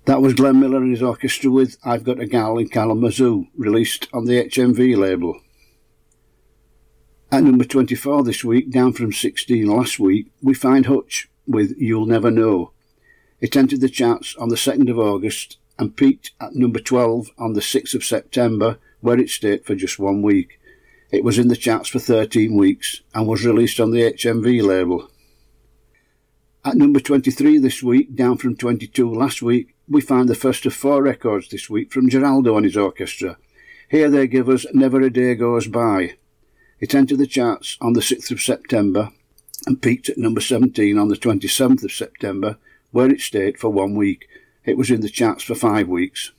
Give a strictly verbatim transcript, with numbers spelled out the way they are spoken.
That was Glenn Miller and his orchestra with I've Got a Gal in Kalamazoo, released on the H M V label. At number twenty-four this week, down from sixteen last week, we find Hutch with You'll Never Know. It entered the charts on the second of August and peaked at number twelve on the sixth of September, where it stayed for just one week. It was in the charts for thirteen weeks and was released on the H M V label. At number twenty-three this week, down from twenty-two last week, we find the first of four records this week from Geraldo and his orchestra. Here they give us Never a Day Goes By. It entered the charts on the sixth of September and peaked at number seventeen on the twenty-seventh of September, where it stayed for one week. It was in the charts for five weeks.